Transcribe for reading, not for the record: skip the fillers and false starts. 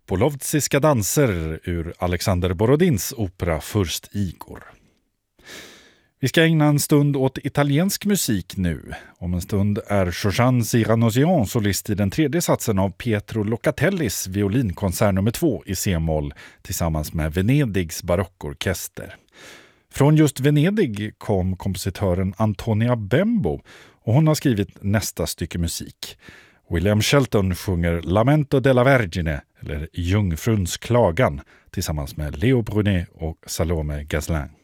Polovtsiska danser ur Alexander Borodins opera Furst Igor. Vi ska ägna en stund åt italiensk musik nu. Om en stund är Jorjan Siranosian solist i den tredje satsen av Pietro Locatellis violinkonsert nummer 2 i C-moll tillsammans med Venedigs barockorkester. Från just Venedig kom kompositören Antonia Bembo och hon har skrivit nästa stycke musik. William Shelton sjunger Lamento della Vergine, eller Jungfruns klagan, tillsammans med Leo Brunet och Salome Gazlin.